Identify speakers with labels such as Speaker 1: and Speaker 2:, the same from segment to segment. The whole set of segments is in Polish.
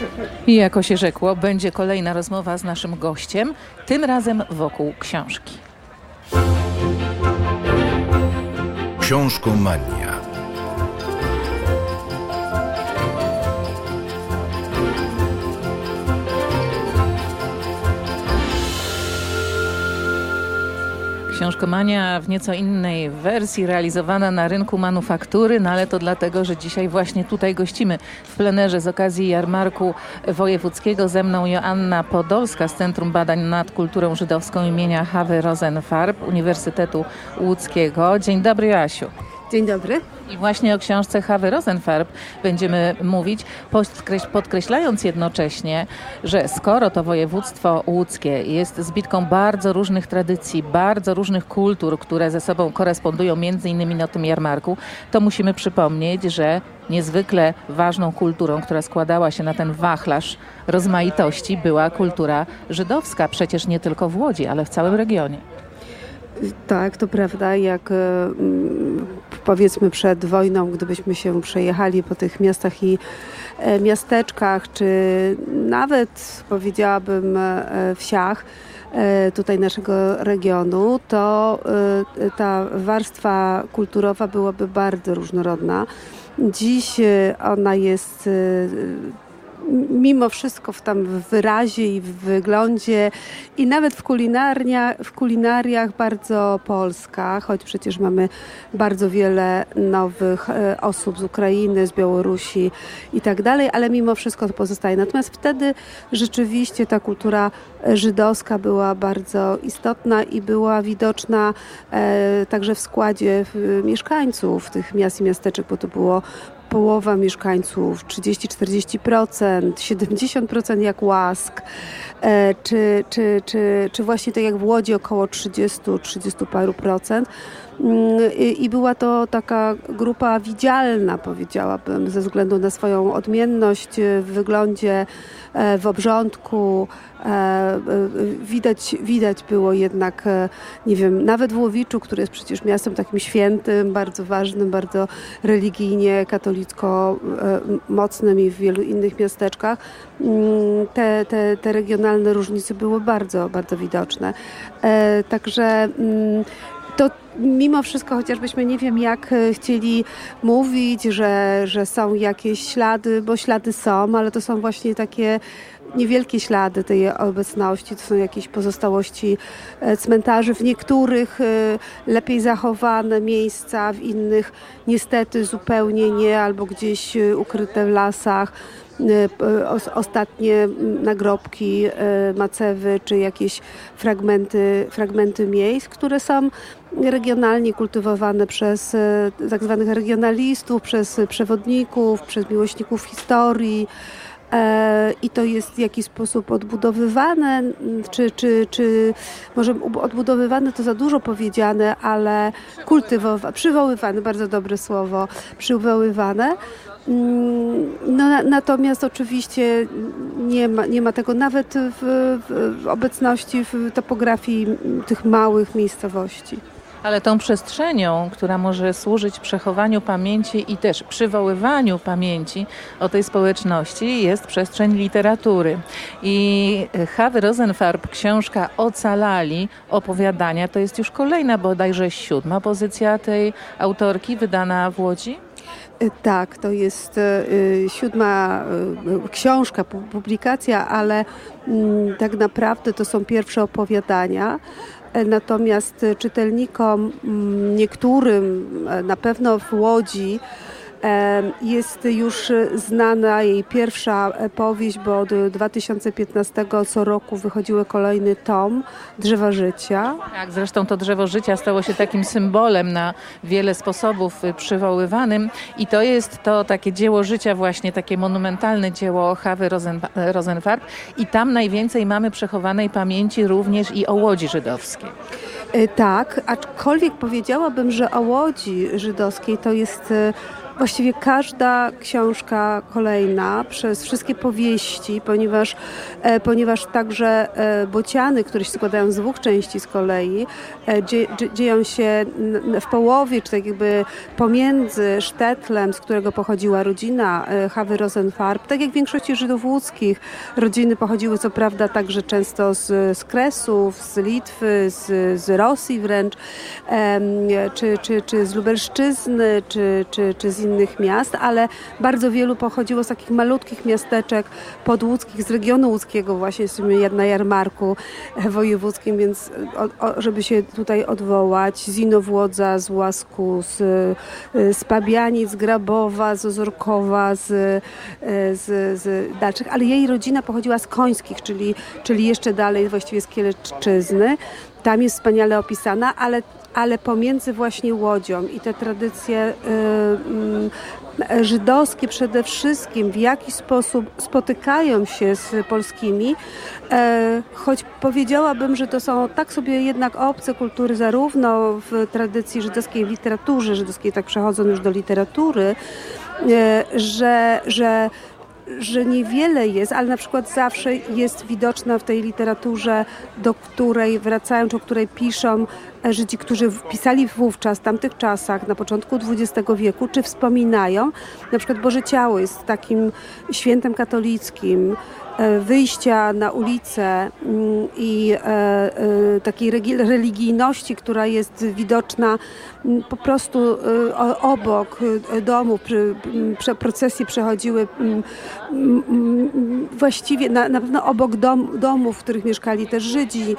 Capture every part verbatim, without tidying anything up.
Speaker 1: I jako się rzekło, będzie kolejna rozmowa z naszym gościem, tym razem wokół książki.
Speaker 2: Książkomania.
Speaker 1: Książkomania w nieco innej wersji, realizowana na rynku manufaktury, no ale to dlatego, że dzisiaj właśnie tutaj gościmy w plenerze z okazji Jarmarku Wojewódzkiego. Ze mną Joanna Podolska z Centrum Badań nad Kulturą Żydowską imienia Hawy Rosenfarb Uniwersytetu Łódzkiego. Dzień dobry, Joasiu.
Speaker 3: Dzień dobry.
Speaker 1: I właśnie o książce Hawy Rosenfarb będziemy mówić, podkreślając jednocześnie, że skoro to województwo łódzkie jest zbitką bardzo różnych tradycji, bardzo różnych kultur, które ze sobą korespondują między innymi na tym jarmarku, to musimy przypomnieć, że niezwykle ważną kulturą, która składała się na ten wachlarz rozmaitości, była kultura żydowska, przecież nie tylko w Łodzi, ale w całym regionie.
Speaker 3: Tak, to prawda. Jak powiedzmy przed wojną, gdybyśmy się przejechali po tych miastach i miasteczkach, czy nawet powiedziałabym wsiach tutaj naszego regionu, to ta warstwa kulturowa byłaby bardzo różnorodna. Dziś ona jest mimo wszystko w tam w wyrazie i w wyglądzie i nawet w, kulinarnia, w kulinariach bardzo polska, choć przecież mamy bardzo wiele nowych e, osób z Ukrainy, z Białorusi i tak dalej, ale mimo wszystko to pozostaje. Natomiast wtedy rzeczywiście ta kultura żydowska była bardzo istotna i była widoczna e, także w składzie w, mieszkańców tych miast i miasteczek, bo to było połowa mieszkańców, trzydzieści do czterdziestu procent, siedemdziesiąt procent jak Łask, e, czy, czy, czy, czy właśnie tak jak w Łodzi około trzydzieści, trzydzieści paru procent. I, I była to taka grupa widzialna, powiedziałabym, ze względu na swoją odmienność w wyglądzie, w obrządku. Widać, widać było jednak, nie wiem, nawet w Łowiczu, który jest przecież miastem takim świętym, bardzo ważnym, bardzo religijnie, katolicko mocnym i w wielu innych miasteczkach, te, te, te regionalne różnice były bardzo, bardzo widoczne. Także to mimo wszystko, chociażbyśmy nie wiem jak chcieli mówić, że, że są jakieś ślady, bo ślady są, ale to są właśnie takie niewielkie ślady tej obecności, to są jakieś pozostałości cmentarzy, w niektórych lepiej zachowane miejsca, w innych niestety zupełnie nie, albo gdzieś ukryte w lasach. Ostatnie nagrobki, macewy czy jakieś fragmenty, fragmenty miejsc, które są regionalnie kultywowane przez tak zwanych regionalistów, przez przewodników, przez miłośników historii. I to jest w jakiś sposób odbudowywane, czy, czy, czy może odbudowywane to za dużo powiedziane, ale kultywowane, przywoływane, bardzo dobre słowo, przywoływane. No, natomiast oczywiście nie ma, nie ma tego nawet w, w obecności w topografii tych małych miejscowości.
Speaker 1: Ale tą przestrzenią, która może służyć przechowaniu pamięci i też przywoływaniu pamięci o tej społeczności, jest przestrzeń literatury. I Hawy Rosenfarb, książka Ocalali, opowiadania, to jest już kolejna bodajże siódma pozycja tej autorki, wydana w Łodzi?
Speaker 3: Tak, to jest y, siódma y, książka, publikacja, ale y, tak naprawdę to są pierwsze opowiadania. Natomiast czytelnikom, niektórym, na pewno w Łodzi, jest już znana jej pierwsza powieść, bo od dwa tysiące piętnastego co roku wychodziły kolejny tom Drzewa Życia.
Speaker 1: Tak, zresztą to Drzewo Życia stało się takim symbolem na wiele sposobów przywoływanym i to jest to takie dzieło życia właśnie, takie monumentalne dzieło Hawy Rosen, Rosenfarb i tam najwięcej mamy przechowanej pamięci również i o Łodzi żydowskiej.
Speaker 3: Tak, aczkolwiek powiedziałabym, że o Łodzi żydowskiej to jest właściwie każda książka kolejna, przez wszystkie powieści, ponieważ, e, ponieważ także e, Bociany, które się składają z dwóch części z kolei, e, dzie, dzieją się n, w połowie, czy tak jakby pomiędzy Sztetlem, z którego pochodziła rodzina e, Hawy Rosenfarb. Tak jak w większości Żydów łódzkich, rodziny pochodziły co prawda także często z, z Kresów, z Litwy, z, z Rosji wręcz, e, czy, czy, czy z Lubelszczyzny, czy, czy, czy z innych miast, ale bardzo wielu pochodziło z takich malutkich miasteczek podłódzkich, z regionu łódzkiego właśnie, jesteśmy na jarmarku wojewódzkim, więc o, o, żeby się tutaj odwołać, z Inowłodza, z Łasku, z, z Pabianic, z Grabowa, z Ozorkowa, z, z, z dalszych, ale jej rodzina pochodziła z Końskich, czyli, czyli jeszcze dalej właściwie z Kieleszczyzny. Tam jest wspaniale opisana, ale ale pomiędzy właśnie Łodzią i te tradycje y, y, żydowskie przede wszystkim, w jaki sposób spotykają się z polskimi, y, choć powiedziałabym, że to są tak sobie jednak obce kultury, zarówno w tradycji żydowskiej, w literaturze żydowskiej, tak przechodzą już do literatury, y, że, że że niewiele jest, ale na przykład zawsze jest widoczna w tej literaturze, do której wracają, czy o której piszą Żydzi, którzy pisali wówczas, w tamtych czasach, na początku dwudziestego wieku, czy wspominają. Na przykład Boże Ciało jest takim świętem katolickim, wyjścia na ulicę i takiej religijności, która jest widoczna po prostu obok domów. Procesje przechodziły właściwie na, na pewno obok dom, domów, w których mieszkali też Żydzi,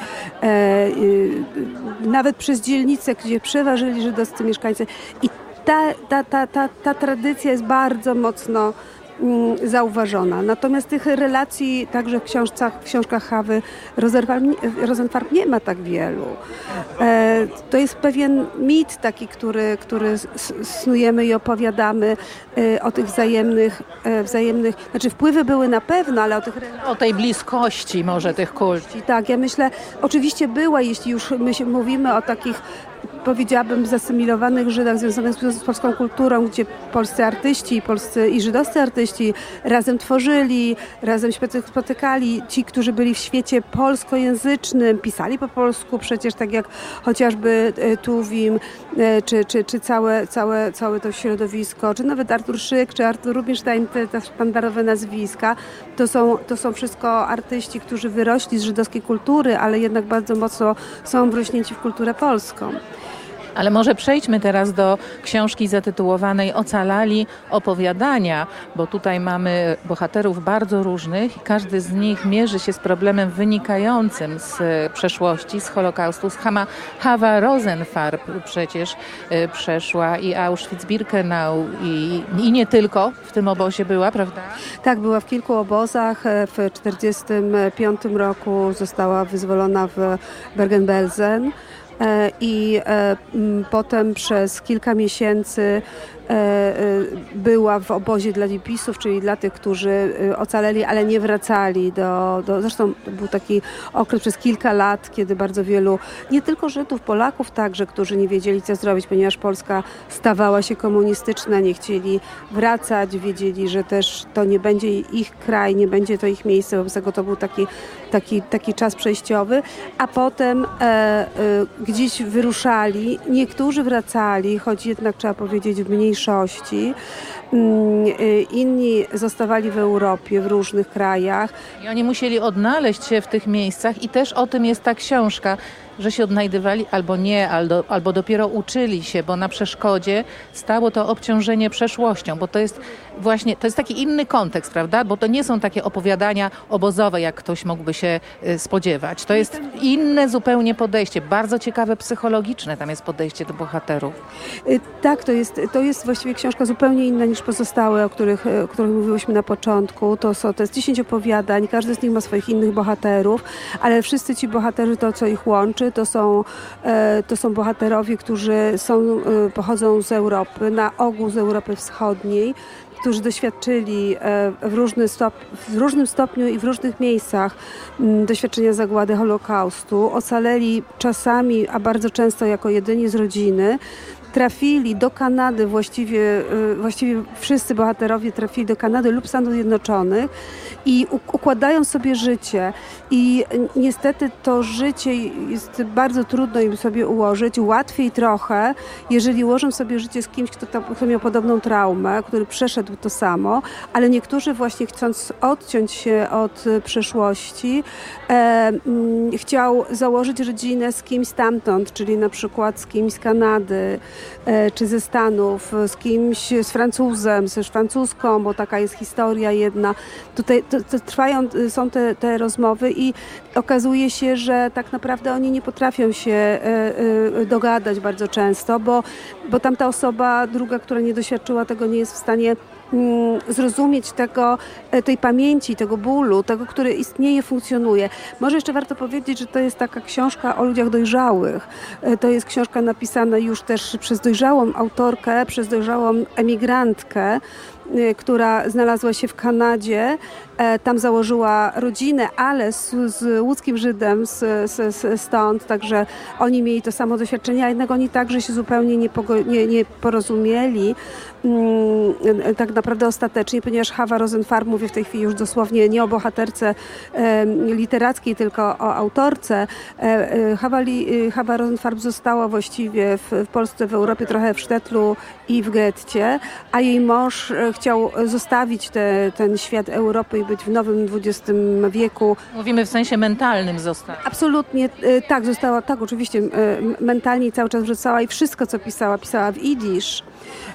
Speaker 3: nawet przez dzielnice, gdzie przeważyli żydowscy mieszkańcy. I ta, ta, ta, ta, ta tradycja jest bardzo mocno zauważona. Natomiast tych relacji także w książkach, w książkach Hawy Rosenfarb nie ma tak wielu. E, to jest pewien mit taki, który, który snujemy i opowiadamy e, o tych wzajemnych, e, wzajemnych, znaczy wpływy były na pewno, ale o tych relacjach.
Speaker 1: O tej bliskości może tych kult.
Speaker 3: Tak, ja myślę, oczywiście była, jeśli już my się mówimy o takich, powiedziałabym, zasymilowanych Żydach związanych z polską kulturą, gdzie polscy artyści i polscy i żydowscy artyści razem tworzyli, razem się spotykali. Ci, którzy byli w świecie polskojęzycznym, pisali po polsku przecież, tak jak chociażby Tuwim, czy, czy, czy całe, całe, całe to środowisko, czy nawet Artur Szyk, czy Artur Rubinstein, te, te sztandarowe nazwiska. To są, to są wszystko artyści, którzy wyrośli z żydowskiej kultury, ale jednak bardzo mocno są wrośnięci w kulturę polską.
Speaker 1: Ale może przejdźmy teraz do książki zatytułowanej Ocalali opowiadania, bo tutaj mamy bohaterów bardzo różnych i każdy z nich mierzy się z problemem wynikającym z przeszłości, z Holokaustu. Z Hama, Hawa Rosenfarb przecież y, przeszła i Auschwitz-Birkenau i, i nie tylko w tym obozie była, prawda?
Speaker 3: Tak, była w kilku obozach. W tysiąc dziewięćset czterdziestym piątym roku została wyzwolona w Bergen-Belsen. I potem przez kilka miesięcy była w obozie dla lipisów, czyli dla tych, którzy ocaleli, ale nie wracali do, do... Zresztą był taki okres przez kilka lat, kiedy bardzo wielu, nie tylko Żydów, Polaków także, którzy nie wiedzieli, co zrobić, ponieważ Polska stawała się komunistyczna, nie chcieli wracać, wiedzieli, że też to nie będzie ich kraj, nie będzie to ich miejsce, wobec tego to był taki, taki, taki czas przejściowy, a potem e, e, gdzieś wyruszali, niektórzy wracali, choć jednak trzeba powiedzieć w mniejszości. Inni zostawali w Europie, w różnych krajach.
Speaker 1: I oni musieli odnaleźć się w tych miejscach i też o tym jest ta książka, że się odnajdywali albo nie, albo, albo dopiero uczyli się, bo na przeszkodzie stało to obciążenie przeszłością, bo to jest właśnie, to jest taki inny kontekst, prawda? Bo to nie są takie opowiadania obozowe, jak ktoś mógłby się spodziewać. To jest inne zupełnie podejście, bardzo ciekawe psychologiczne tam jest podejście do bohaterów.
Speaker 3: Tak, to jest, to jest właściwie książka zupełnie inna niż pozostałe, o których, o których mówiłyśmy na początku. To, są, to jest dziesięć opowiadań, każdy z nich ma swoich innych bohaterów, ale wszyscy ci bohaterzy, to co ich łączy, to są, to są bohaterowie, którzy są, pochodzą z Europy, na ogół z Europy Wschodniej, którzy doświadczyli w, różny stop, w różnym stopniu i w różnych miejscach doświadczenia zagłady Holokaustu, ocaleli czasami, a bardzo często jako jedyni z rodziny. trafili do Kanady, właściwie, właściwie wszyscy bohaterowie trafili do Kanady lub Stanów Zjednoczonych i układają sobie życie. I niestety to życie jest bardzo trudno im sobie ułożyć. Łatwiej trochę, jeżeli ułożą sobie życie z kimś, kto, tam, kto miał podobną traumę, który przeszedł to samo, ale niektórzy właśnie chcąc odciąć się od przeszłości, e, m, chciał założyć rodzinę z kimś stamtąd, czyli na przykład z kimś z Kanady, e, czy ze Stanów, z kimś, z Francuzem, z francuską, bo taka jest historia jedna. Tutaj to, to trwają, są te, te rozmowy i okazuje się, że tak naprawdę oni nie potrafią się e, e, dogadać bardzo często, bo, bo tamta osoba druga, która nie doświadczyła tego, nie jest w stanie mm, zrozumieć tego, tej pamięci, tego bólu, tego, który istnieje, funkcjonuje. Może jeszcze warto powiedzieć, że to jest taka książka o ludziach dojrzałych. E, to jest książka napisana już też przez dojrzałą autorkę, przez dojrzałą emigrantkę, która znalazła się w Kanadzie, tam założyła rodzinę, ale z, z łódzkim Żydem z, z, stąd, także oni mieli to samo doświadczenie, a jednak oni także się zupełnie nie, pogo- nie, nie porozumieli hmm, tak naprawdę ostatecznie, ponieważ Chava Rosenfarb, mówię w tej chwili już dosłownie nie o bohaterce e, literackiej, tylko o autorce. E, Chava, li, Chava Rosenfarb została właściwie w, w Polsce, w Europie, trochę w Sztetlu i w getcie, a jej mąż chciał zostawić te, ten świat Europy i być w nowym dwudziestym wieku.
Speaker 1: Mówimy w sensie mentalnym została.
Speaker 3: Absolutnie tak, została, tak oczywiście mentalnie cały czas wrzucała i wszystko, co pisała, pisała w jidysz.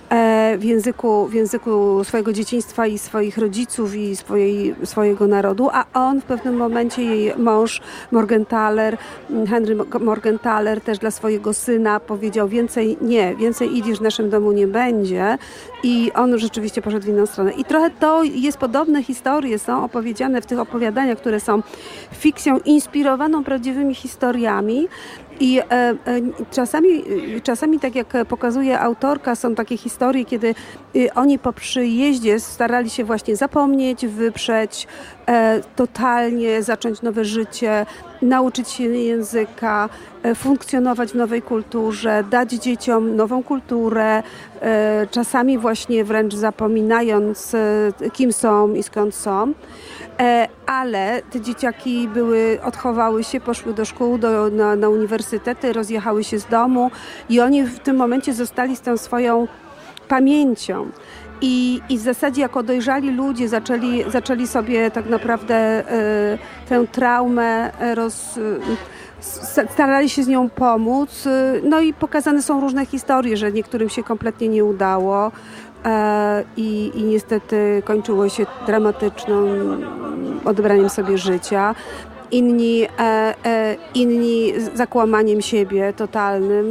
Speaker 3: W języku, w języku swojego dzieciństwa i swoich rodziców i swojej, swojego narodu, a on w pewnym momencie, jej mąż Morgenthaler, Henry Morgenthaler też dla swojego syna powiedział więcej nie, więcej jidysz w naszym domu nie będzie i on rzeczywiście poszedł w inną stronę. I trochę to jest podobne historie, są opowiedziane w tych opowiadaniach, które są fikcją inspirowaną prawdziwymi historiami. I e, e, czasami, czasami, tak jak pokazuje autorka, są takie historie, kiedy e, oni po przyjeździe starali się właśnie zapomnieć, wyprzeć, e, totalnie zacząć nowe życie, nauczyć się języka, e, funkcjonować w nowej kulturze, dać dzieciom nową kulturę, e, czasami właśnie wręcz zapominając, e, kim są i skąd są. Ale te dzieciaki były, odchowały się, poszły do szkół, do, na, na uniwersytety, rozjechały się z domu i oni w tym momencie zostali z tą swoją pamięcią. I, i w zasadzie jako dojrzali ludzie zaczęli, zaczęli sobie tak naprawdę y, tę traumę roz... Y, starali się z nią pomóc. No i pokazane są różne historie, że niektórym się kompletnie nie udało. I, i niestety kończyło się dramatycznym odebraniem sobie życia. Inni, e, e, inni zakłamaniem siebie totalnym.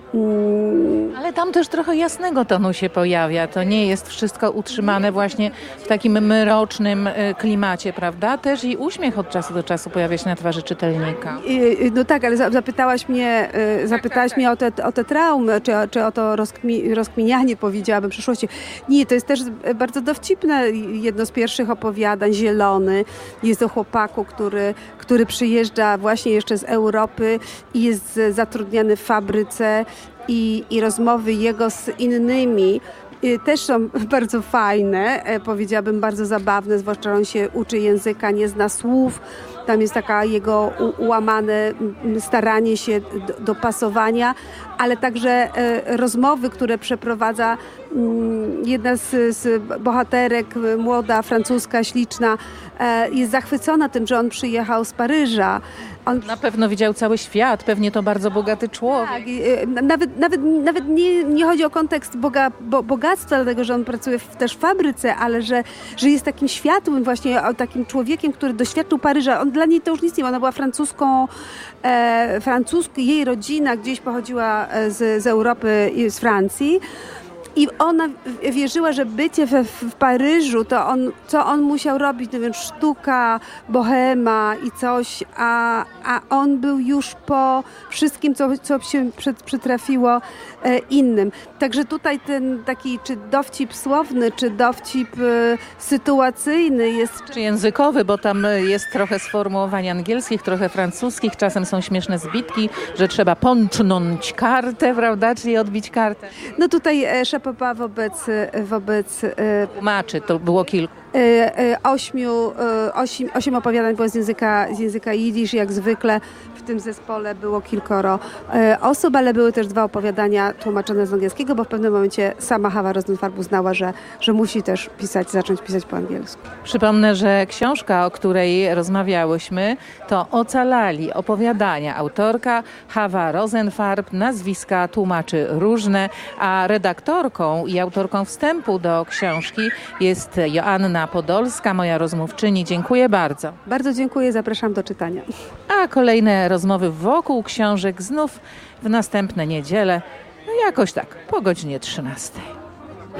Speaker 1: Ale tam też trochę jasnego tonu się pojawia. To nie jest wszystko utrzymane właśnie w takim mrocznym klimacie, prawda? Też i uśmiech od czasu do czasu pojawia się na twarzy czytelnika.
Speaker 3: No tak, ale zapytałaś mnie, zapytałaś mnie o te, o te traumy, czy, czy o to rozkmi, rozkminianie, powiedziałabym, przyszłości. Nie, to jest też bardzo dowcipne. Jedno z pierwszych opowiadań, Zielony, jest o chłopaku, który, który przyjeżdża właśnie jeszcze z Europy i jest zatrudniany w fabryce. I, i rozmowy jego z innymi też są bardzo fajne, powiedziałabym bardzo zabawne, zwłaszcza on się uczy języka, nie zna słów. Tam jest taka jego ułamane staranie się do, do pasowania, ale także rozmowy, które przeprowadza jedna z, z bohaterek, młoda, francuska, śliczna, jest zachwycona tym, że on przyjechał z Paryża. On...
Speaker 1: Na pewno widział cały świat, pewnie to bardzo bogaty człowiek.
Speaker 3: Tak, nawet, nawet, nawet nie, nie chodzi o kontekst boga, bo, bogactwa, dlatego że on pracuje w, też w fabryce, ale że, że jest takim światłym właśnie, takim człowiekiem, który doświadczył Paryża. On, dla niej to już nic nie ma, ona była francuską, e, francuską, jej rodzina gdzieś pochodziła z, z Europy i z Francji. I ona wierzyła, że bycie we, w Paryżu, to on, co on musiał robić, no więc sztuka, bohema i coś, a, a on był już po wszystkim, co, co się przed, przytrafiło e, innym. Także tutaj ten taki, czy dowcip słowny, czy dowcip e, sytuacyjny jest...
Speaker 1: Czy językowy, bo tam jest trochę sformułowań angielskich, trochę francuskich, czasem są śmieszne zbitki, że trzeba pontnąć kartę, prawda, czyli odbić kartę.
Speaker 3: No tutaj e, Szapopa wobec, wobec e,
Speaker 1: Tłumaczy, to było kilku.
Speaker 3: e, e, ośmiu, e, osiem, osiem opowiadań było z języka, z języka jidysz, jak zwykle w tym zespole było kilkoro e, osób, ale były też dwa opowiadania tłumaczone z angielskiego, bo w pewnym momencie sama Hawa Rosenfarb uznała, że, że musi też pisać, zacząć pisać po angielsku.
Speaker 1: Przypomnę, że książka, o której rozmawiałyśmy, to Ocalali, opowiadania. Autorka Hawa Rosenfarb, nazwiska tłumaczy różne, a redaktorką i autorką wstępu do książki jest Joanna Podolska, moja rozmówczyni. Dziękuję bardzo.
Speaker 3: Bardzo dziękuję, zapraszam do czytania.
Speaker 1: A kolejne rozmowy wokół książek znów w następne niedziele, no jakoś tak, po godzinie trzynastej.